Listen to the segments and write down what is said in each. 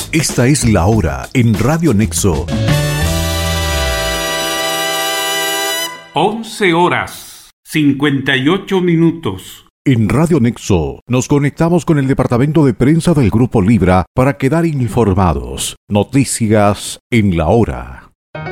Esta es la hora en Radio Nexo. 11:58. En Radio Nexo nos conectamos con el departamento de prensa del Grupo Libra para quedar informados. Noticias en la hora.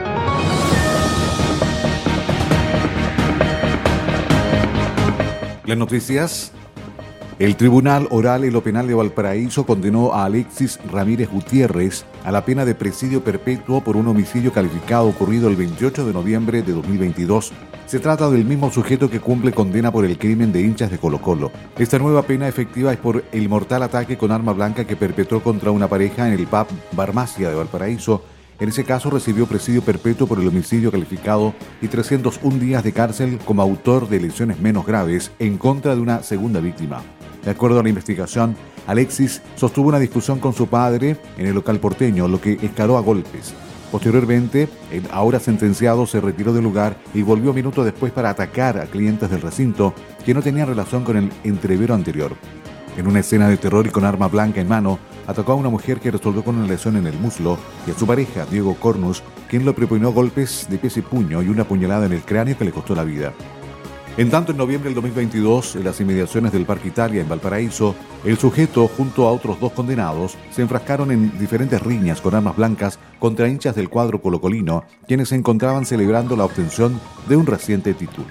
Las noticias. El Tribunal Oral en lo Penal de Valparaíso condenó a Alexis Ramírez Gutiérrez a la pena de presidio perpetuo por un homicidio calificado ocurrido el 28 de noviembre de 2022. Se trata del mismo sujeto que cumple condena por el crimen de hinchas de Colo-Colo. Esta nueva pena efectiva es por el mortal ataque con arma blanca que perpetró contra una pareja en el pub Farmacia de Valparaíso. En ese caso recibió presidio perpetuo por el homicidio calificado y 301 días de cárcel como autor de lesiones menos graves en contra de una segunda víctima. De acuerdo a la investigación, Alexis sostuvo una discusión con su padre en el local porteño, lo que escaló a golpes. Posteriormente, el ahora sentenciado se retiró del lugar y volvió minutos después para atacar a clientes del recinto que no tenían relación con el entrevero anterior. En una escena de terror y con arma blanca en mano, atacó a una mujer que resolvió con una lesión en el muslo y a su pareja, Diego Cornus, quien le propinó golpes de pies y puño y una puñalada en el cráneo que le costó la vida. En tanto, en noviembre del 2022, en las inmediaciones del Parque Italia en Valparaíso, el sujeto, junto a otros 2 condenados, se enfrascaron en diferentes riñas con armas blancas contra hinchas del cuadro colocolino, quienes se encontraban celebrando la obtención de un reciente título.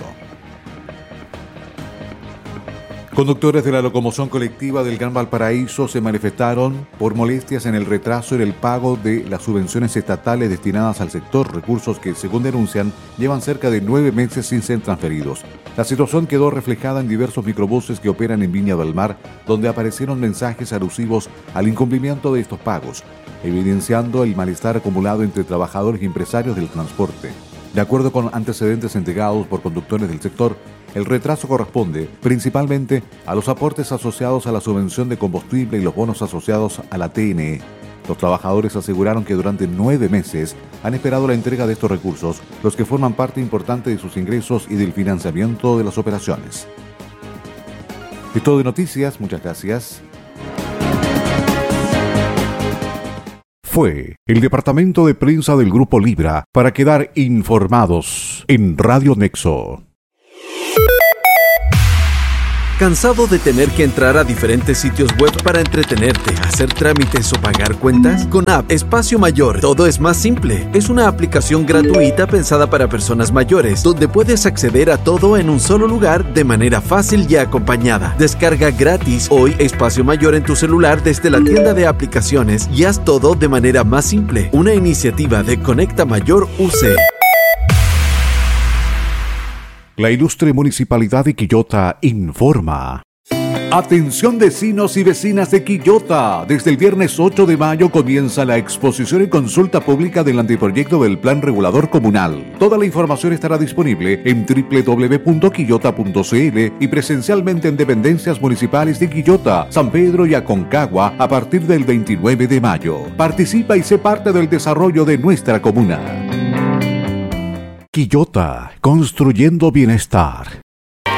Conductores de la locomoción colectiva del Gran Valparaíso se manifestaron por molestias en el retraso en el pago de las subvenciones estatales destinadas al sector, recursos que, según denuncian, llevan cerca de 9 meses sin ser transferidos. La situación quedó reflejada en diversos microbuses que operan en Viña del Mar, donde aparecieron mensajes alusivos al incumplimiento de estos pagos, evidenciando el malestar acumulado entre trabajadores y empresarios del transporte. De acuerdo con antecedentes entregados por conductores del sector, el retraso corresponde principalmente a los aportes asociados a la subvención de combustible y los bonos asociados a la TNE. Los trabajadores aseguraron que durante 9 meses han esperado la entrega de estos recursos, los que forman parte importante de sus ingresos y del financiamiento de las operaciones. Es todo de noticias, muchas gracias. Fue el departamento de prensa del Grupo Libra para quedar informados en Radio Nexo. ¿Cansado de tener que entrar a diferentes sitios web para entretenerte, hacer trámites o pagar cuentas? Con App Espacio Mayor, todo es más simple. Es una aplicación gratuita pensada para personas mayores, donde puedes acceder a todo en un solo lugar de manera fácil y acompañada. Descarga gratis hoy Espacio Mayor en tu celular desde la tienda de aplicaciones y haz todo de manera más simple. Una iniciativa de Conecta Mayor UC. La ilustre Municipalidad de Quillota informa. Atención vecinos y vecinas de Quillota. Desde el viernes 8 de mayo comienza la exposición y consulta pública del anteproyecto del Plan Regulador Comunal. Toda la información estará disponible en www.quillota.cl y presencialmente en dependencias municipales de Quillota, San Pedro y Aconcagua a partir del 29 de mayo. Participa y sé parte del desarrollo de nuestra comuna. Quillota, construyendo bienestar.